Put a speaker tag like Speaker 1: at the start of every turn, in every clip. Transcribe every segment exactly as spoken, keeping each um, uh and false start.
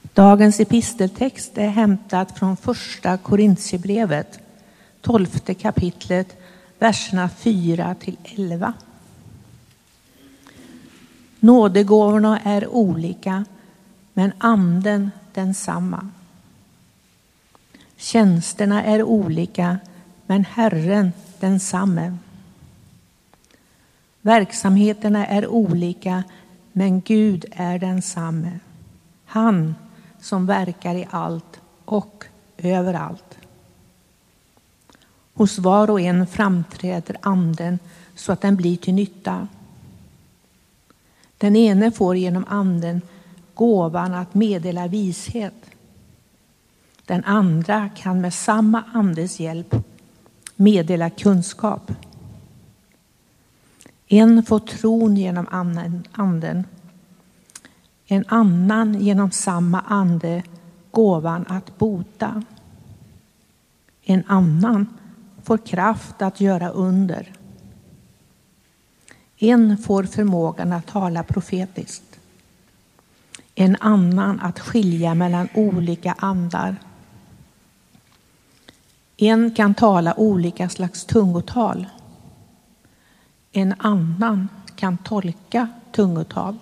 Speaker 1: Dagens episteltext är hämtad från första Korintierbrevet, tolfte kapitlet, verserna fyra till elva. Nådegåvorna är olika, men anden densamma. Tjänsterna är olika, men Herren densamme. Verksamheterna är olika, men Gud är densamme. Han som verkar i allt och överallt. Hos var och en framträder anden så att den blir till nytta. Den ene får genom anden gåvan att meddela vishet. Den andra kan med samma andes hjälp meddela kunskap. En får tron genom anden, en annan genom samma ande gåvan att bota. En annan får kraft att göra under. En får förmågan att tala profetiskt. En annan att skilja mellan olika andar. En kan tala olika slags tungotal. En annan kan tolka tungotal.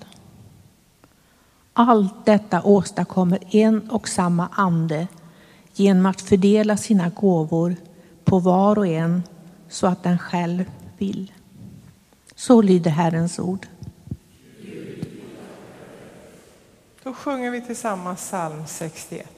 Speaker 1: Allt detta åstadkommer en och samma ande genom att fördela sina gåvor på var och en så att den själv vill. Så lyder Herrens ord.
Speaker 2: Då sjunger vi tillsammans psalm sextioett.